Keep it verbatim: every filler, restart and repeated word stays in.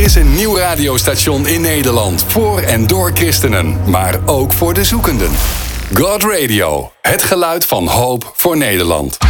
Er is een nieuw radiostation in Nederland voor en door christenen, maar ook voor de zoekenden. God Radio, het geluid van hoop voor Nederland.